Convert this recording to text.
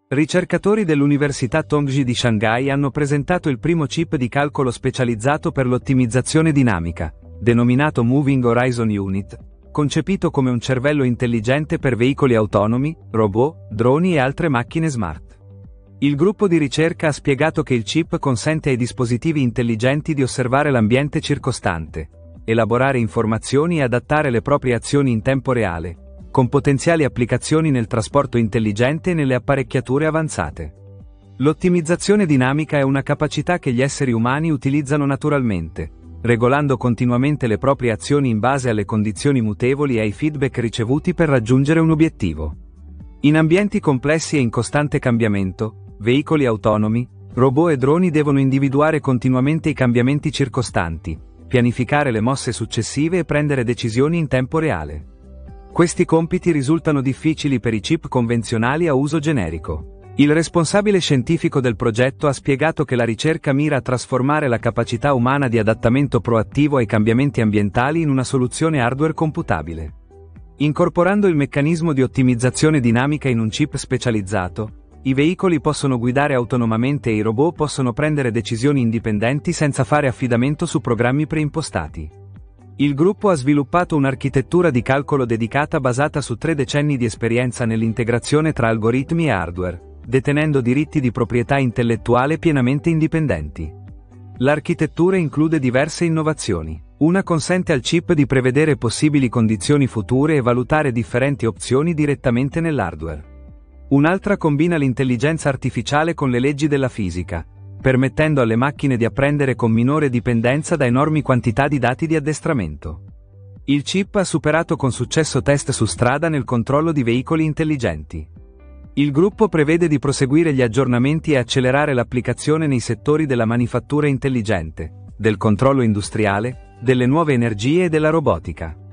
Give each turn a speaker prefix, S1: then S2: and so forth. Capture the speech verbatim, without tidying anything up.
S1: Ricercatori dell'Università Tongji di Shanghai hanno presentato il primo chip di calcolo specializzato per l'ottimizzazione dinamica, denominato Moving Horizon Unit, concepito come un cervello intelligente per veicoli autonomi, robot, droni e altre macchine smart. Il gruppo di ricerca ha spiegato che il chip consente ai dispositivi intelligenti di osservare l'ambiente circostante, elaborare informazioni e adattare le proprie azioni in tempo reale, con potenziali applicazioni nel trasporto intelligente e nelle apparecchiature avanzate. L'ottimizzazione dinamica è una capacità che gli esseri umani utilizzano naturalmente, regolando continuamente le proprie azioni in base alle condizioni mutevoli e ai feedback ricevuti per raggiungere un obiettivo. In ambienti complessi e in costante cambiamento, veicoli autonomi, robot e droni devono individuare continuamente i cambiamenti circostanti, pianificare le mosse successive e prendere decisioni in tempo reale. Questi compiti risultano difficili per i chip convenzionali a uso generico. Il responsabile scientifico del progetto ha spiegato che la ricerca mira a trasformare la capacità umana di adattamento proattivo ai cambiamenti ambientali in una soluzione hardware computabile. Incorporando il meccanismo di ottimizzazione dinamica in un chip specializzato, i veicoli possono guidare autonomamente e i robot possono prendere decisioni indipendenti senza fare affidamento su programmi preimpostati. Il gruppo ha sviluppato un'architettura di calcolo dedicata basata su tre decenni di esperienza nell'integrazione tra algoritmi e hardware, detenendo diritti di proprietà intellettuale pienamente indipendenti. L'architettura include diverse innovazioni. Una consente al chip di prevedere possibili condizioni future e valutare differenti opzioni direttamente nell'hardware. Un'altra combina l'intelligenza artificiale con le leggi della fisica, permettendo alle macchine di apprendere con minore dipendenza da enormi quantità di dati di addestramento. Il chip ha superato con successo test su strada nel controllo di veicoli intelligenti. Il gruppo prevede di proseguire gli aggiornamenti e accelerare l'applicazione nei settori della manifattura intelligente, del controllo industriale, delle nuove energie e della robotica.